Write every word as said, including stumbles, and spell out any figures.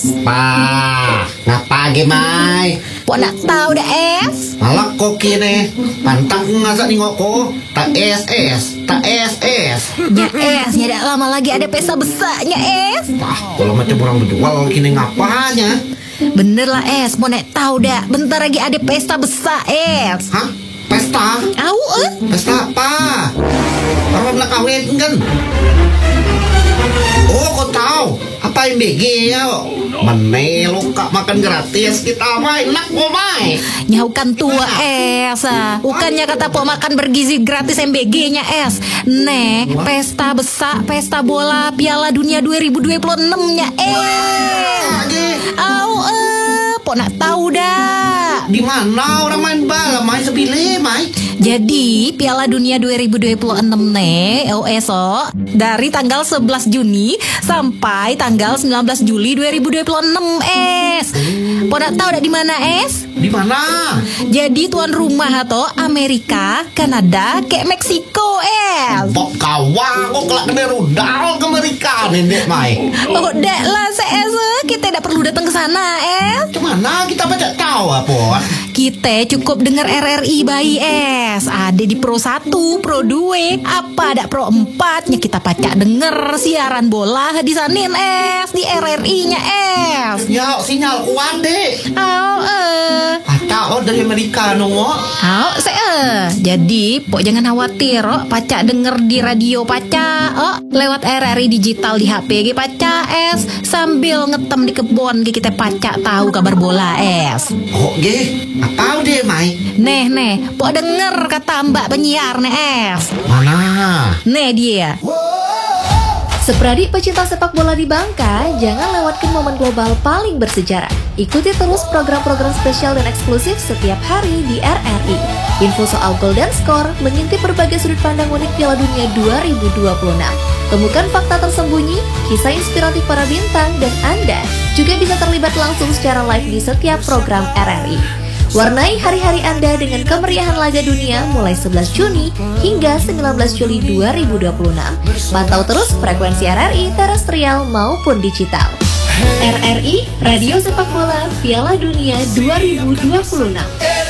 es. Pa, ngapa gemai? Pok nak tahu dah es? Malah kok kini pantang ngasak nengok ko. Tak es es, tak es es. Nya es, nya dak lama lagi ada pesta besarnya es. Wah, kalau macam orang berjual kini ngapanya? Bener lah es, mau nak tahu dah. Bentar lagi ada pesta besar es. Hah? Pesta? Tahu eh? Pesta apa? Orang nak kawin kan? Oh, kau tahu? Apa yang B G ya? Mana lu kak makan gratis kita main nak mau main? Nyaukan tua es ah. Bukannya kata pok makan bergizi gratis M B G-nya es. Nih, pesta besar, pesta bola Piala Dunia dua ribu dua puluh enam-nya es. Au eh, pok nak tahu dah. Di mana orang main bola main sebile main? Jadi Piala Dunia dua ribu dua puluh enam nih, O S O, dari tanggal sebelas Juni sampai tanggal sembilan belas Juli dua ribu dua puluh enam es. Pok nak tahu dak di mana es? Di mana? Jadi tuan rumah atau Amerika, Kanada, kayak Meksiko es. Pok kawan kok kelak kena rudal ke Amerika nenek mai. Oh, dak lah se-es, kita tidak perlu datang ke sana es. Cemana kita baca tahu apa? Kita cukup dengar R R I bayi es. Ada di Pro satu, Pro dua, apa ada Pro empat-nya kita pacak denger siaran bola di sanin es, di R R I-nya es. Ya, sinyal kuat deh. Oh, eh. Pacak oh dari Amerika nunggu. Oh, se eh. Jadi, pok jangan khawatir, oh, pacak denger di radio pacak, oh, lewat R R I digital di H P ge pacak es, sambil ngetem di kebon ge kita pacak tahu kabar bola es. Oh, ge. Apa deh mai? Neh, neh, pok denger kata mbak penyiar nih es. Mana? Nih dia. Sepradik pecinta sepak bola di Bangka, jangan lewatkan momen global paling bersejarah. Ikuti terus program-program spesial dan eksklusif setiap hari di R R I. Info soal gol dan skor, mengintip berbagai sudut pandang unik Piala Dunia dua ribu dua puluh enam. Temukan fakta tersembunyi, kisah inspiratif para bintang, dan Anda juga bisa terlibat langsung secara live di setiap program R R I. Warnai hari-hari Anda dengan kemeriahan laga dunia mulai sebelas Juni hingga sembilan belas Juli dua ribu dua puluh enam. Pantau terus frekuensi R R I terestrial maupun digital. R R I, Radio Sepak Bola Piala Dunia dua ribu dua puluh enam.